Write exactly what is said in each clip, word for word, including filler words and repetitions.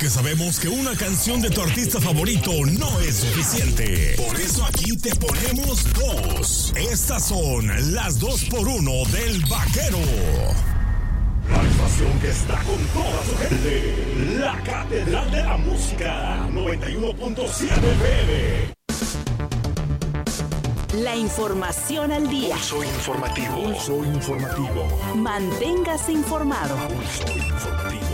Porque sabemos que una canción de tu artista favorito no es suficiente. Por eso aquí te ponemos dos. Estas son las dos por uno del Vaquero. La estación que está con toda su gente. La Catedral de la Música. noventa y uno punto siete F M. La información al día. Pulso informativo. Pulso informativo. Manténgase informado. Pulso informativo.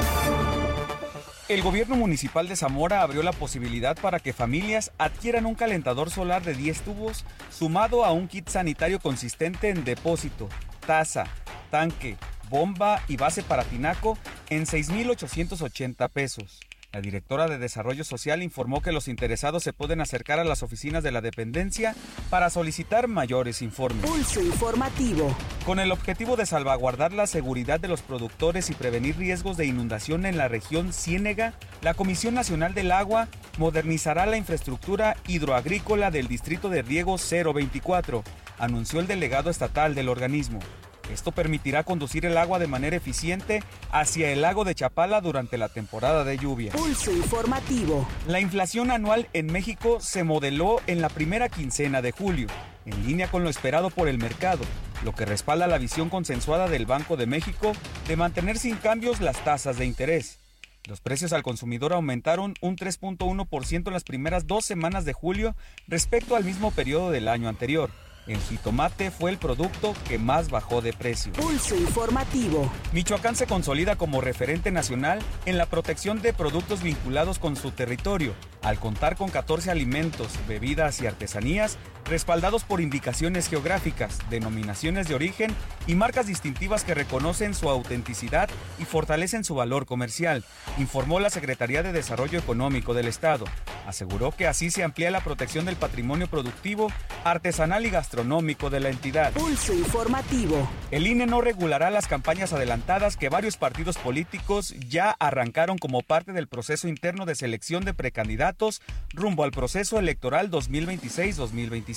El gobierno municipal de Zamora abrió la posibilidad para que familias adquieran un calentador solar de diez tubos sumado a un kit sanitario consistente en depósito, taza, tanque, bomba y base para tinaco en seis mil ochocientos ochenta pesos. La directora de Desarrollo Social informó que los interesados se pueden acercar a las oficinas de la dependencia para solicitar mayores informes. Pulso informativo. Con el objetivo de salvaguardar la seguridad de los productores y prevenir riesgos de inundación en la región Ciénega, la Comisión Nacional del Agua modernizará la infraestructura hidroagrícola del Distrito de Riego cero veinticuatro, anunció el delegado estatal del organismo. Esto permitirá conducir el agua de manera eficiente hacia el lago de Chapala durante la temporada de lluvia. Pulso informativo. La inflación anual en México se modeló en la primera quincena de julio, en línea con lo esperado por el mercado, lo que respalda la visión consensuada del Banco de México de mantener sin cambios las tasas de interés. Los precios al consumidor aumentaron un tres punto uno por ciento en las primeras dos semanas de julio respecto al mismo periodo del año anterior. El jitomate fue el producto que más bajó de precio. Pulso informativo. Michoacán se consolida como referente nacional en la protección de productos vinculados con su territorio, al contar con catorce alimentos, bebidas y artesanías respaldados por indicaciones geográficas, denominaciones de origen y marcas distintivas que reconocen su autenticidad y fortalecen su valor comercial, informó la Secretaría de Desarrollo Económico del Estado. Aseguró que así se amplía la protección del patrimonio productivo, artesanal y gastronómico de la entidad. Pulso informativo. El I N E no regulará las campañas adelantadas que varios partidos políticos ya arrancaron como parte del proceso interno de selección de precandidatos rumbo al proceso electoral dos mil veintiséis dos mil veintisiete.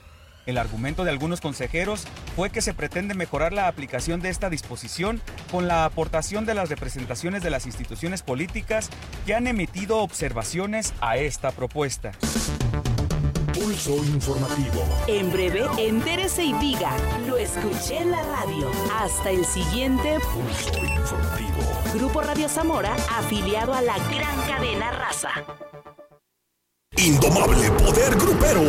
El argumento de algunos consejeros fue que se pretende mejorar la aplicación de esta disposición con la aportación de las representaciones de las instituciones políticas que han emitido observaciones a esta propuesta. Pulso informativo. En breve, entérese y diga, lo escuché en la radio. Hasta el siguiente Pulso informativo. Grupo Radio Zamora, afiliado a la gran cadena Raza. Indomable poder grupero.